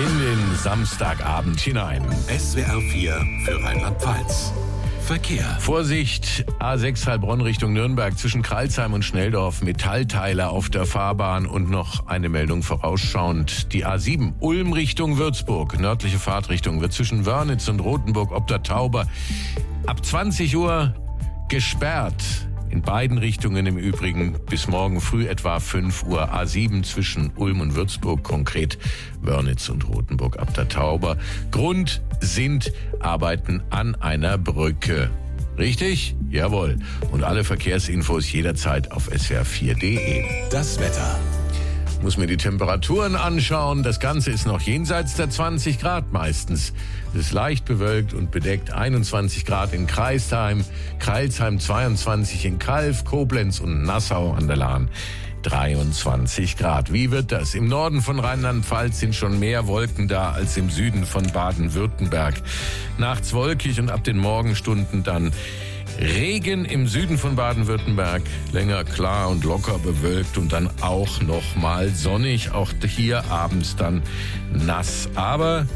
in den Samstagabend hinein. SWR 4 für Rheinland-Pfalz. Verkehr. Vorsicht, A6 Heilbronn Richtung Nürnberg zwischen Kralsheim und Schnelldorf. Metallteile auf der Fahrbahn und noch eine Meldung vorausschauend. Die A7 Ulm Richtung Würzburg. Nördliche Fahrtrichtung wird zwischen Wörnitz und Rothenburg ob der Tauber ab 20 Uhr gesperrt. In beiden Richtungen im Übrigen bis morgen früh etwa 5 Uhr. A7 zwischen Ulm und Würzburg, konkret Wörnitz und Rothenburg ab der Tauber. Grund sind Arbeiten an einer Brücke. Richtig? Jawohl. Und alle Verkehrsinfos jederzeit auf swr4.de. Das Wetter. Muss mir die Temperaturen anschauen. Das Ganze ist noch jenseits der 20 Grad meistens. Es ist leicht bewölkt und bedeckt. 21 Grad in Kreisheim, 22 in Calw, Koblenz und Nassau an der Lahn. 23 Grad. Wie wird das? Im Norden von Rheinland-Pfalz sind schon mehr Wolken da als im Süden von Baden-Württemberg. Nachts wolkig und ab den Morgenstunden dann Regen im Süden von Baden-Württemberg, länger klar und locker bewölkt und dann auch noch mal sonnig. Auch hier abends dann nass. Aber